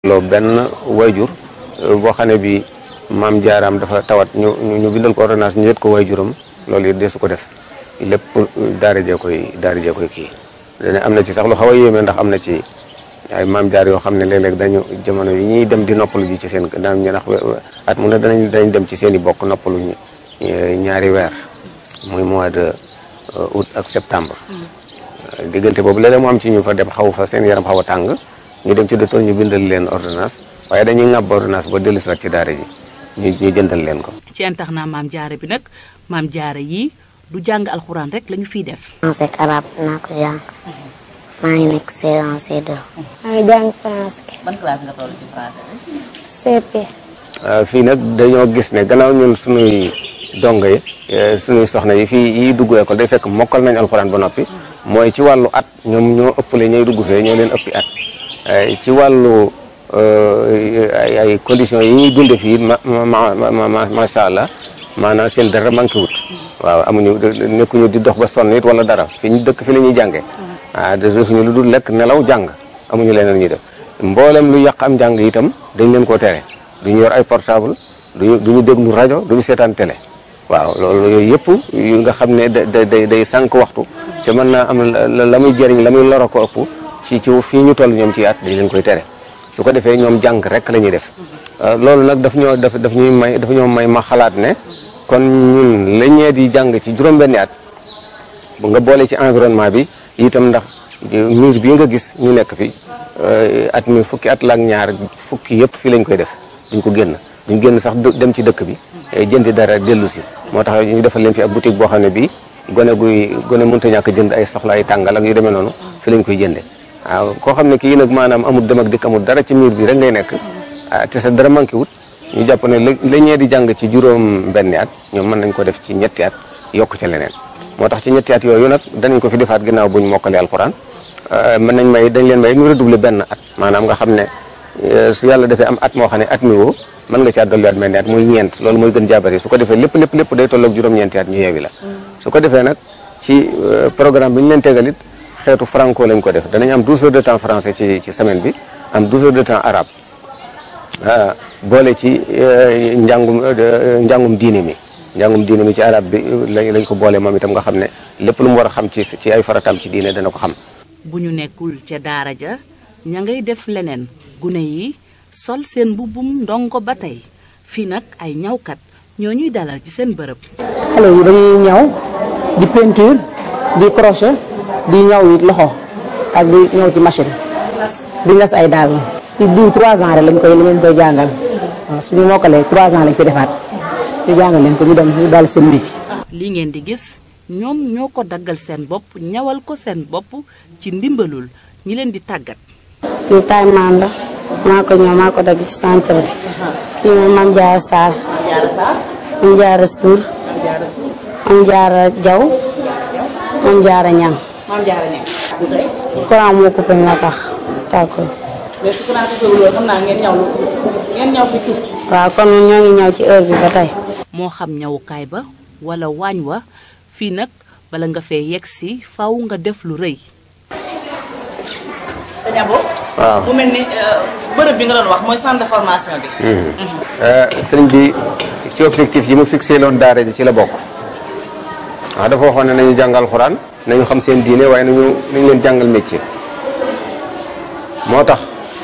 loo benn wayjur boo xam ne bi maam jaaraam dafa tawat ñu bindal ko ordonnance ñu yët ko wayjuram loolu it deesu ko def lépp daara jee koy kii dana am na ci sax lu xaw a yéeme ndax am na ci ay maam jaar yoo xam ne léeg-léeg dañu jamono yi ñuy dem di noppalu ji ci seen daan ñu ndax at mu ne dañ dem ci seen i bokk noppalu ñaari weer muy mois de août ak septembre diggante boobu léeg-léeg mu am ci ñu fa dem xaw fa seen yaram xaw a tàng ñu dem ci docteur ñu bindal leen ordonnance waaye dañuy ŋàbb ordonnance ba dellu si waat ci daara ji ñu jëndal leen ko. ci internat maam jaara bi nag maam jaara yi du jàng alxuraan rek lañu fiy def. français ak arabe naa ko jàng maa ngi nekk C1 C2. maa ngi jàng français. ban classe nga toll ci français bi. CP. fii nag dañoo gis ne gannaaw ñun suñuy dongo yi suñuy soxna yi fii yi dugg école day fekk mokkal nañ alxuraan ba noppi mooy ci wàllu at ñoom ñoo ëppale ñooy dugg fee ñoo leen ëppi at. ci wàllu ay conditions yi ñuy dunde fii macha allah maanaam seen dara manqué wut waaw amuñu nekkuñu di dox ba sonn it wala dara fi ñu dëkk fi la ñuy jàngee defuñu lu dul lekk nelaw jàng amuñu leneen ñuy def mboolem lu yàq am jàng itam dañ leen koo tere duñu yor ay portable duñu déglu rajo duñu seetaan télé waaw loolu yooyu yëpp yu nga xam ne day sànq waxtu te mën naa am la muy jëriñ la muy loro ko ëpp ci fii ñu toll ñoom ci at dañ leen koy tere su ko defee ñoom jàng rek la ñuy def loolu nag daf ñoo may ma xalaat ne kon ñun la ñee di jàng ci juróom-benni at bu nga boole ci environnement bi itam ndax miir bii nga gis ñu nekk fi at mi fukki at la ak ñaar fukki yëpp fii lañ koy def duñ génn sax dem ci dëkk bi jëndi dara dellu si moo tax ñu defal leen fi ab boutique boo xam ne bii gone mënta ñàkk jënd ay soxla ay tàngal ak yu demee noonu fi lañ koy jënde waaw koo xam ne kii nag maanaam amul dem ak dikk amul dara ci miir bi rek ngay nekk te sa dara manqué wut ñu jàpp ne la ñee di jàng ci juróom-benni at ñoom mën nañ ko def ci ñetti at yokk ca leneen moo tax ci ñetti at yooyu nag danañ ko fi defaat ginnaaw buñ mokkalee alxuraan dañ leen may ñu redoubler benn at maanaam nga xam ne su yàlla defee am at moo xam ne at mi woo mën nga caa dolliwaat mel ni at muy ñeent loolu mooy gën jaabari su ko defee lépp day tolloog juróom-ñeenti at ñu yeewi la su ko defee nag ci programme bi ñu leen tegalit xeetu franco lañ ko def danañ am 12 heures de temps français ci semaine bi am 12 heures de temps arabe boole ci njàngum diine mi ci arabe bi lañ ko boole moom itam nga xam ne lépp lu mu war a xam ci ay farataam ci diine dana ko xam. bu ñu nekkul ca daara ja ña ngay def leneen gune yi sol seen mbubbum ndongo ba tey fii nag ay ñawkat ñoo ñuy dalal ci seen bërëb. xale yi dañuy ñaw di peinture di crochet di ñaw it loxo ak di ñaw ci machine di nas ay daal si diw 3 ans rek lañ koy jàngal waaw suñu mokkalee 3 ans lañ fi defaat ñu jàngal leen ko ñu dem ñu daal seen métier. li ngeen di gis ñoom ñoo ko daggal seen bopp ñawal ko seen bopp ci ndimbalul ñi leen di tàggat. lii taay maan la maa ko ñëw maa ko dagg ci centre bi kii moom Mame Diarra Sarr Mame Diarra Sour Mame Diarra Diaw Mame Diarra Niang. courant moo coupé moo tax tàkkul. mais su courant coupé loolu xam naa ngeen ñaw fi tuuti. waaw kon ñoo ngi ñaw ci heure bi ba tey. moo xam ñawukaay ba wala waañ wa fii nag bala nga fee yegg si faw nga def lu rëy. sëñ Abo. waaw mu mel ni bërëb bi nga doon wax mooy centre de formation bi. sëriñ bi ci objectif yi mu fixé loon daara ji ci la bokk waaw dafa waxoon ne nañu jàngal alxuraan nañu xam seen diine waaye nañu leen jàngal métier moo tax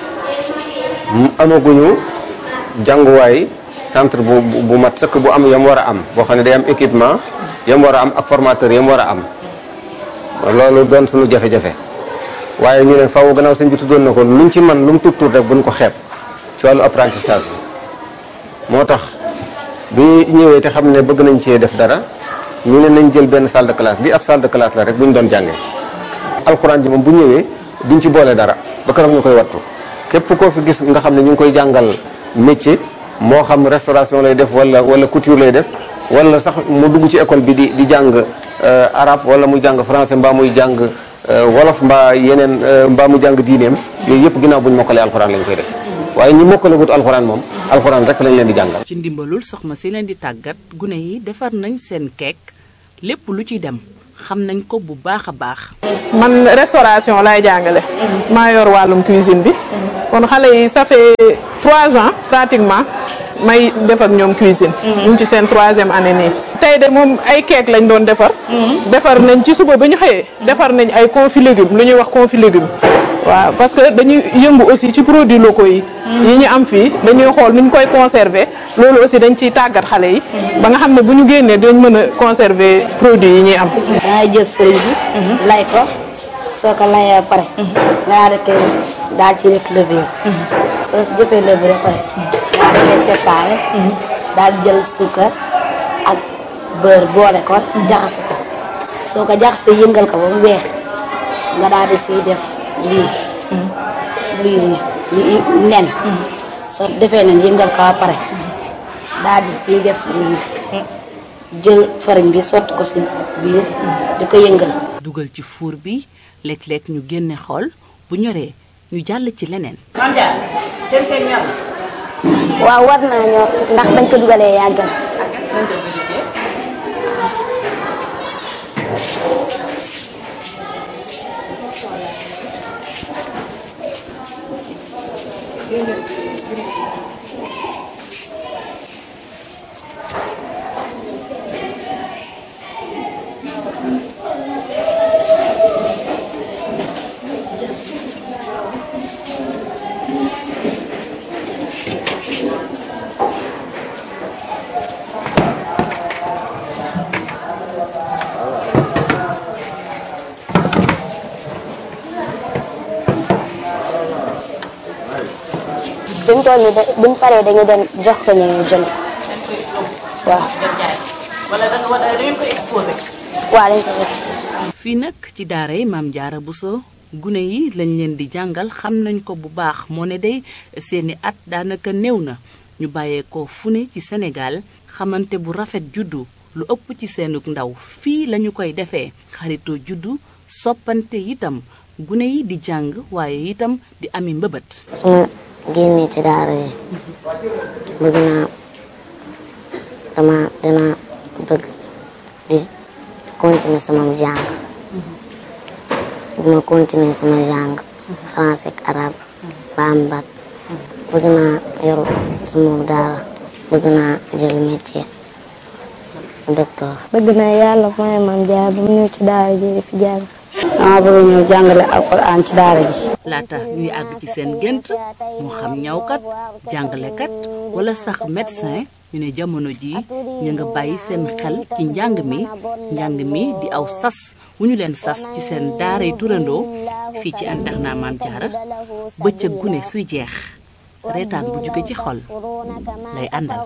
amaguñu jànguwaay centre bu mat sëkk bu am yam war a am boo xam ne day am équipement yam war a am ak formateur yam war a am loolu doon suñu jafe-jafe waaye ñu ne faaw gannaaw sëñ bi tuddoon na ko luñ ci man lu mu tuut rek buñ ko xeeb ci wàllu apprentissage bi moo tax bi ñëwee te xam ne bëgg nañ cee def dara ñu ne nañ jël benn salle de classe bi ab salle de classe la rek bu ñu doon jàngee alxuraan ji moom bu ñëwee duñ ci boole dara ba keroog ñu koy wattu képp koo fi gis nga xam ne ñu ngi koy jàngal métier moo xam restauration lay def wala couture lay def wala sax mu dugg ci école bi di jàng arabe wala muy jàng français mbaa muy jàng wolof mbaa yeneen mbaa mu jàng diineem yooyu yëpp ginnaaw bu ñu mokkalee alxuraan lañ koy def waaye ñi mokkale wut alxuraan moom alxuraan rek lañ leen di jàngal. ci ndimbalul soxna si leen di tàggat gune yi defar nañ seen keek lépp lu ci dem xam nañ ko bu baax a baax. man restauration laay jàngale. maa yor wàllum cuisine bi. kon xale yi ça fait 3 ans pratiquement may def ak ñoom cuisine. ñu ngi ci seen 3e année nii. tey de moom ay cake lañ doon defar. defar nañ ci suba ba ñu xëyee. defar nañ ay confit légumes lu ñuy wax confit légumes. waaw parce que dañuy yëngu aussi ci produits locaux yi. yi ñu am fii dañuy xool nu ñu koy conserver loolu aussi dañ ciy tàggat xale yi. ba nga xam ne bu ñu génnee dañ mën a conserver produits yi ñuy am. dangay jël fëriñ bi. lay ko soo ko layee ba pare. nga arrêté daal ci def levure. soo si jëfee levure ba pare. daal di koy séparé. daal di jël suukar ak beurre boole ko jaxase ko soo ko jaxasee yëngal ko ba mu weex nga daal di siy def. lii nen soo defee nen yëngal ko ba pare daal di ciy def lii jël farine bi sotti ko si biir di ko yëngal. dugal ci four bi léeg-léeg ñu génne xool bu ñoree ñu jàll ci leneen. waaw war naa ñor ndax bañ ko dugalee yàggal. buñ toll nii buñ paree dañu dem jox ko ñu jënd. waaw. wala da ngeen ko exposé. waaw dañ ko exposé. fii nag ci daara yi Maam Jaara Buso gune yi lañ leen di jàngal xam nañ ko bu baax moo ne day seeni at daanaka néew na ñu bàyyeekoo fu ne ci Sénégal xamante bu rafet juddu lu ëpp ci seenug ndaw fii lañu koy defee xaritoo juddu soppante itam gune yi di jàng waaye itam di ami mbëbët. génne ci daara yi bëgg naa dina bëgg di continuer sama jàng bu ma continuer sama jàng français ak arabe ba am bac bëgg naa yor sama daara bëgg naa jël métier docteur. bëgg naa yàlla mooy Maam Jaara ba mu ñëw ci daara ji di fi jàng. dama bëgg ñëw jàngale alxuraan ci daara ji. laata ñuy àgg ci seen gént moo xam ñawkat jàngalekat wala sax médecin ñu ne jamono jii ñu nga bàyyi seen xel ci njàng mi di aw sas wu ñu leen sas ci seen daaray turandoo fii ci internat Maam Jaara bëccëg gune suy jeex reetaan bu jóge ci xol lay àndal.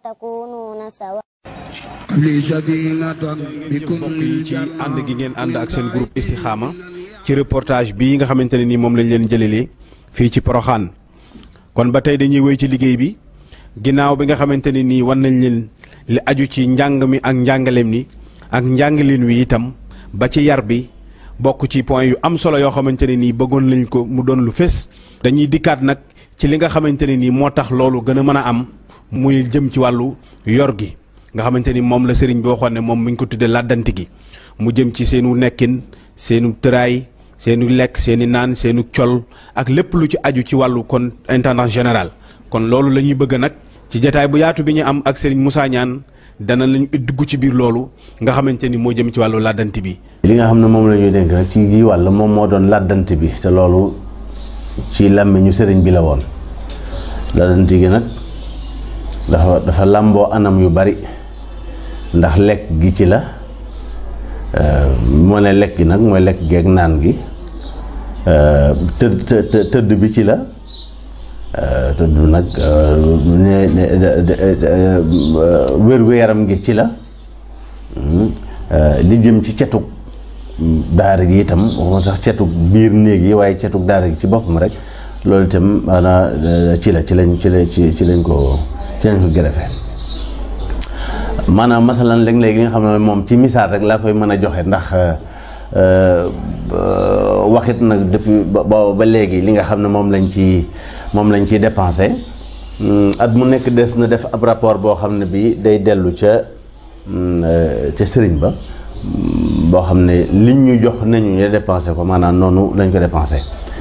mbokk yi ci ànd gi ngeen ànd ak seen groupe Istikhama ci reportage bii nga xamante ne nii moom lañ leen jëlelee fii ci Porokhane kon ba tey dañuy wéy ci liggéey bi ginnaaw bi nga xamante ne nii wan nañ leen li aju ci njàng mi ak njàngaleem ni ak njàngaleen wi itam ba ci yar bi bokk ci point yu am solo yoo xamante ne nii bëggoon lañ ko mu doon lu fés. dañuy dikkaat nag ci li nga xamante ne nii moo tax loolu gën a mën a am muy jëm ci wàllu yor gi nga xamante ni moom la sëriñ bi waxoon ne moom mi ngi ko tuddee làddanti gi mu jëm ci seenu nekkin seenu tëraay seenu lekk seeni naan seenu col ak lépp lu ci aju ci wàllu kon intendance général kon loolu la ñuy bëgg nag ci jataay bu yaatu bi ñu am ak sëriñ Moussa Niane dana lañu dugg ci biir loolu nga xamante ni moo jëm ci wàllu làddanti bi. li nga xam ne moom la ñuy dénk nag ci gii wàll moom moo doon làddanti bi te loolu ci làmmiñu sëriñ bi la woon làddanti gi nag dafa làmboo anam yu bari ndax lekk gi ci la moo ne lekk gi nag mooy lekk geeg naan gi tëdd bi ci la tëdd nag wér-gu-yaram gi ci la li jëm ci cetug daara gi itam waxuma sax cetug biir néeg yi waaye cetug daara gi ci boppam rek loolu itam maanaam ci lañ ko gërëfe maanaam masalan léeg-léeg li nga xam ne moom ci misaal rek laa koy mën a joxe ndax waxit nag depuis ba léegi li nga xam ne moom lañ ciy dépensé at mu nekk des na def ab rapport boo xam ne bi day dellu ca sëriñ ba boo xam ne liñ ñu jox nañu ñu dépensé ko maanaam noonu lañ ko dépensé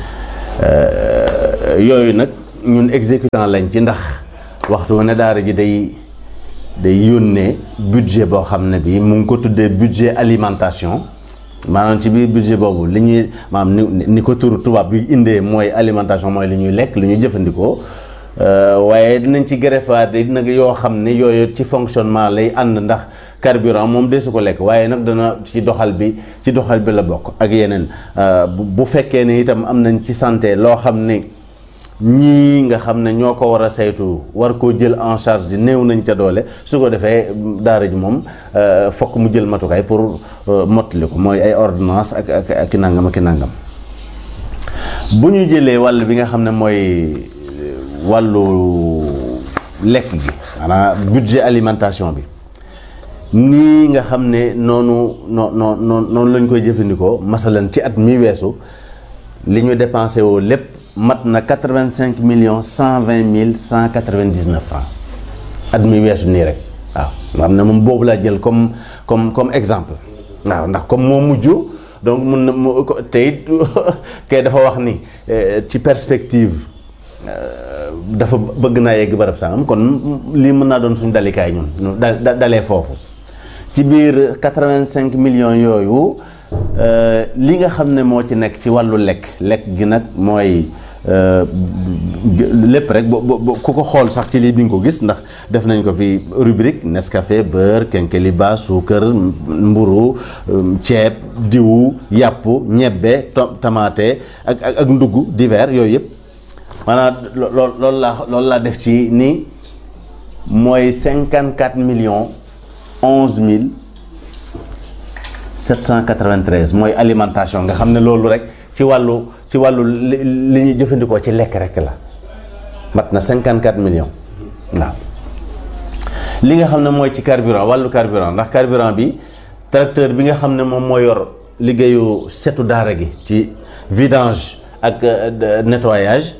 yooyu nag ñun exécutant lañ ci ndax waxtu wu ne daara ji day yónnee budget boo xam ne bi mu ngi ko tuddee budget alimentation maanaam ci biir budget boobu li ñuy maanaam ni ko turu tubaab bi indee mooy alimentation mooy li ñuy lekk li ñuy jëfandikoo waaye dinañ ci greffaat nag yoo xam ne yooyu ci fonctionnement lay ànd ndax carburant moom desu ko lekk waaye nag dana ci doxal bi la bokk ak yeneen bu fekkee ne itam am nañ ci santé loo xam ne ñii nga xam ne ñoo ko war a saytu war koo jël en charge di néew nañ ca doole su ko defee daara ji moom fokk mu jël matukaay pour mottali ko mooy ay ordonnance ak nangam ak nangam bu ñu jëlee wàll bi nga xam ne mooy wàllu lekk gi maanaam budget alimentation bi nii nga xam ne noonu lañ koy jëfandikoo masalan ci at mi weesu li ñu dépensé woo lépp mat na 85,120,199 francs at mi weesu nii rek waaw nga xam ne moom boobu laa jël comme exemple waaw ndax comme moo mujj donc mun na te it kay dafa wax ni ci perspective dafa bëgg naa yegg barab sangam kon lii mën naa doon suñu dalikaay ñun dalee foofu ci biir 85 millions yooyu li nga xam ne moo ci nekk ci wàllu lekk gi nag mooy lépp rek ku ko xool sax ci lii di nga ko gis ndax def nañ ko fi rubrique Nescafé beurre kenkeliba suukar mburu ceeb diwu yàpp ñebbe tamaate ak ndugg divers yooyu yëpp maanaam loolu laa def ci ni mooy 54,11,793 mooy alimentation nga xam ne loolu rek ci wàllu li ñuy jëfandikoo ci lekk rek la mat na 54 millions waaw li nga xam ne mooy ci carburant wàllu carburant ndax carburant bi tracteur bi nga xam ne moom moo yor liggéeyu setu daara gi ci vidange ak nettoyage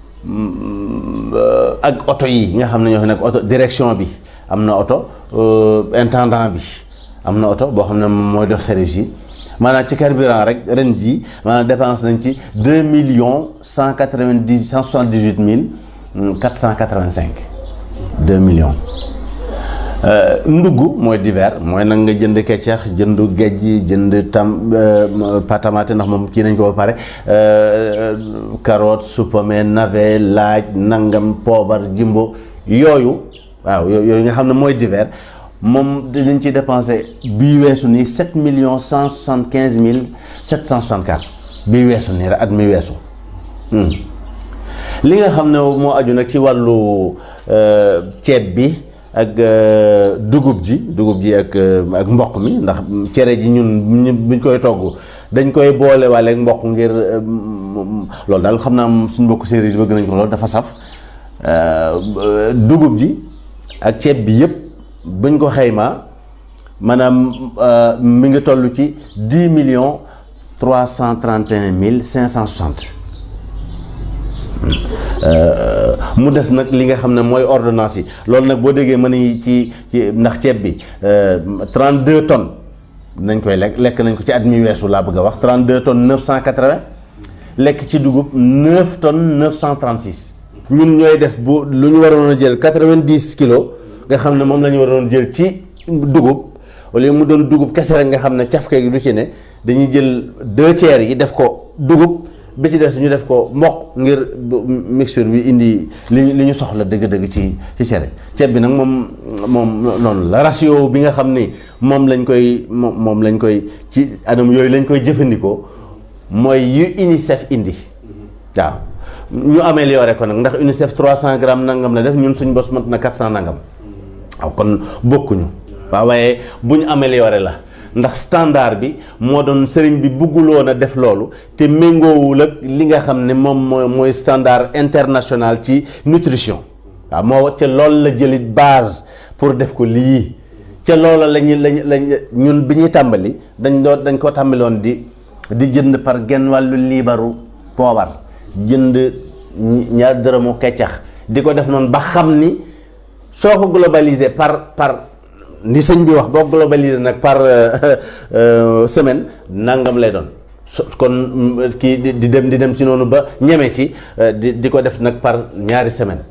ak oto yi nga xam ne ñoo fi nekk oto direction bi am na oto intendant bi am na oto boo xam ne moom mooy dox service yi maanaam ci carburant rek ren ji maanaam dépense nañ ci 2,178,485 2 millions ndugg mooy divers mooy nag nga jënd keccax jënd géej jënd patamate ndax moom kii nañ ko ba pare carotte supame navet laaj nangam poobar jimbo yooyu waaw yooyu nga xam ne mooy divers moom dañ ci dépensé bii weesu nii 7,175,764 bii weesu nii rek at mi weesu li nga xam ne moo aju nag ci wàllu ceeb bi ak dugub ji ak mboq mi ndax cere ji ñun buñ koy togg dañ koy boole waale ak mboq ngir loolu daal xam naa suñ mbokk séeréer yi bëgg nañ ko loolu dafa saf dugub ji ak ceeb bi yëpp buñ ko xaymaa maanaam mi ngi toll ci 10,331,560 mu des nag li nga xam ne mooy ordonnance yi loolu nag boo déggee mën nañu ci ndax ceeb bi 32 tonnes nañ koy lekk nañ ko ci at mi weesu laa bëgg a wax 32 tonnes 980 lekk ci dugub 9 tonnes 936 ñun ñooy def bu lu ñu waroon a jël 90 kilos nga xam ne moom la ñu waroon jël ci dugub wala mu doon dugub kese rek nga xam ne cafka gi du ci ne dañuy jël 2 tiers yi def ko dugub bi ci des ñu def ko mboq ngir mixture bi indi li ñu soxla dëgg-dëgg ci cere ceeb bi nag moom noonu la ratio bi nga xam ni moom lañ koy ci anam yooyu lañ koy jëfandikoo mooy yu UNICEF indi waaw ñu amélioré ko nag ndax UNICEF 300 grammes nangam la def ñun suñ bos mat na 400 nangam waaw kon bokkuñu waaw waaye bu ñu amélioré la ndax standard bi moo doon sëriñ bi bëgguloon a def loolu te méngoowul ak li nga xam ne moom mooy standard international ci nutrition waaw moo ca loolu la jëlit base pour def ko lii ca loola lañ ñun bi ñuy tàmbali dañ ko tàmbaloon di jënd par genn wàllu liibaru poobar jënd ñaar dërëmu keccax di ko def noonu ba xam ni soo ko globalisé par ni sëñ bi wax boo globalisé nag par semaine nangam lay doon kon kii di dem ci noonu ba ñeme ci di ko def nag par ñaari semaine